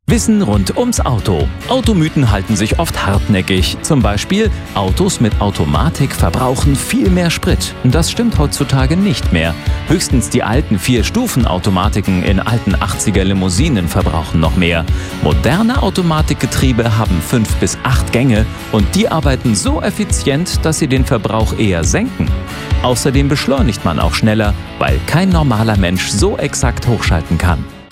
Wissen rund ums Auto. Automythen halten sich oft hartnäckig. Zum Beispiel, Autos mit Automatik verbrauchen viel mehr Sprit. Das stimmt heutzutage nicht mehr. Höchstens die alten 4-Stufen-Automatiken in alten 80er Limousinen verbrauchen noch mehr. Moderne Automatikgetriebe haben 5 bis 8 Gänge und die arbeiten so effizient, dass sie den Verbrauch eher senken. Außerdem beschleunigt man auch schneller, weil kein normaler Mensch so exakt hochschalten kann.